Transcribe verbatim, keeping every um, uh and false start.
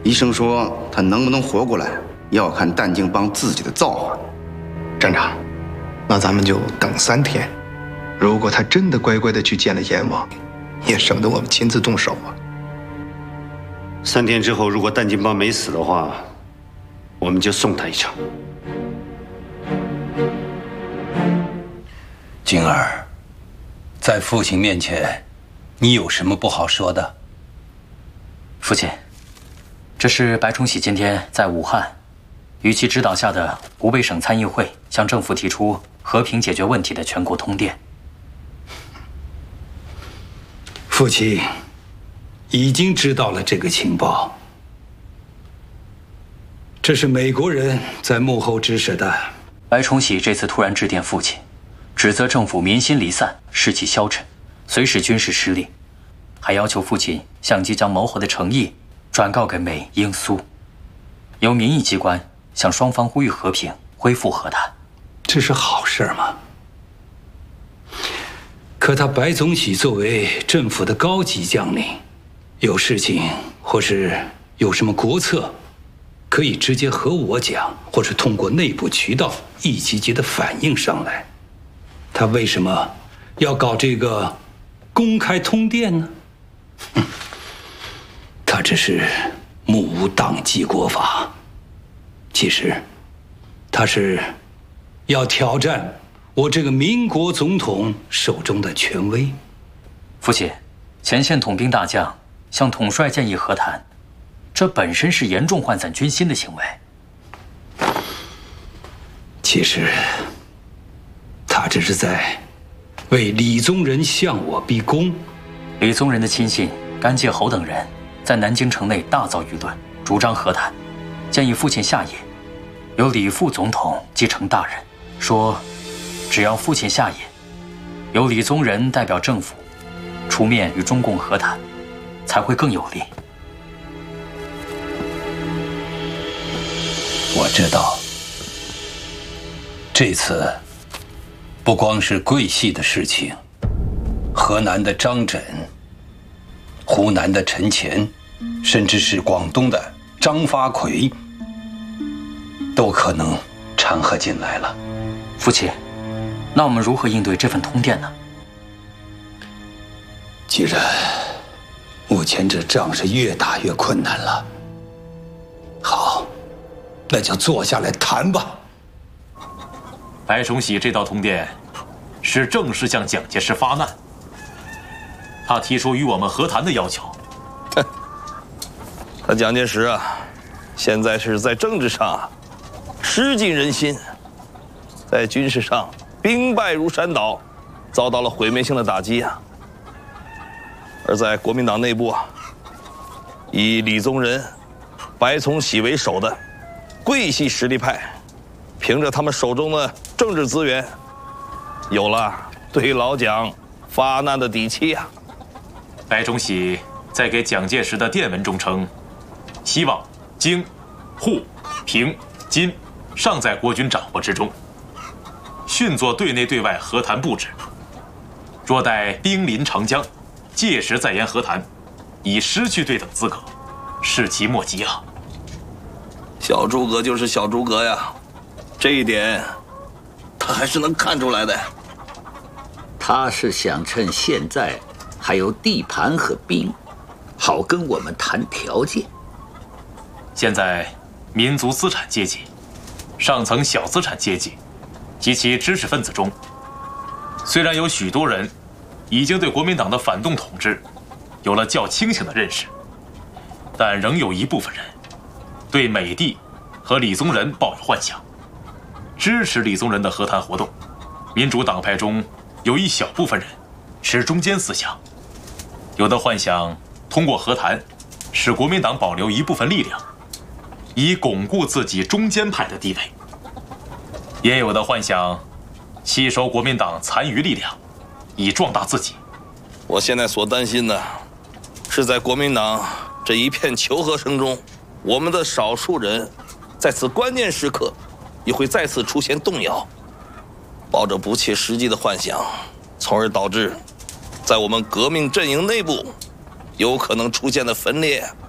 医生说他能不能活过来，要看淡靖帮自己的造化。 站长，那咱们就等三天。如果他真的乖乖的去见了阎王，也省得我们亲自动手啊。 三天之后，如果淡靖帮没死的话，我们就送他一程。 晶儿，在父亲面前，你有什么不好说的？ 父亲，这是白崇禧今天在武汉，与其指导下的湖北省参议会向政府提出和平解决问题的全国通电。 父亲已经知道了这个情报，这是美国人在幕后指使的。 白崇禧这次突然致电父亲，指责政府民心离散，士气消沉，随时军事失利，还要求父亲将即将谋和的诚意转告给美、英、苏，由民意机关向双方呼吁和平，恢复和谈。 这是好事吗？可他白总喜作为政府的高级将领，有事情或是有什么国策，可以直接和我讲，或是通过内部渠道一级级的反映上来。他为什么要搞这个公开通电呢？哼，他这是目无党纪国法。其实，他是要挑战我这个民国总统手中的权威。 父亲，前线统兵大将向统帅建议和谈，这本身是严重涣散军心的行为。 其实，他这是在为李宗仁向我逼宫。 李宗仁的亲信甘介侯等人在南京城内大造舆论，主张和谈，建议父亲下野，由李副总统继承大任，说只要父亲下野，由李宗仁代表政府出面与中共和谈，才会更有利。 我知道，这次不光是桂系的事情，河南的张轸、湖南的陈乾，甚至是广东的张发奎，都可能掺和进来了。 父亲，那我们如何应对这份通电呢？ 既然目前这仗是越打越困难了，好，那就坐下来谈吧。 白崇禧这道通电是正式向蒋介石发难，他提出与我们和谈的要求。 哼，他蒋介石啊，现在是在政治上啊失尽人心，在军事上兵败如山倒，遭到了毁灭性的打击啊。而在国民党内部啊，以李宗仁、白崇禧为首的桂系实力派，凭着他们手中的政治资源，有了对老蒋发难的底气啊。 白崇禧在给蒋介石的电文中称，希望京、沪、平、津尚在国军掌握之中，迅做对内对外和谈布置。若待兵临长江，届时再言和谈，已失去对等资格，是其莫及啊。 小诸葛就是小诸葛呀，这一点他还是能看出来的。 他是想趁现在还有地盘和兵，好跟我们谈条件。 现在民族资产阶级、上层小资产阶级及其知识分子中，虽然有许多人已经对国民党的反动统治有了较清醒的认识，但仍有一部分人对美帝和李宗仁抱有幻想，支持李宗仁的和谈活动。民主党派中有一小部分人持中间思想，有的幻想通过和谈使国民党保留一部分力量，以巩固自己中间派的地位，也有的幻想吸收国民党残余力量，以壮大自己。 我现在所担心的是，在国民党这一片求和声中，我们的少数人在此关键时刻也会再次出现动摇，抱着不切实际的幻想，从而导致在我们革命阵营内部有可能出现的分裂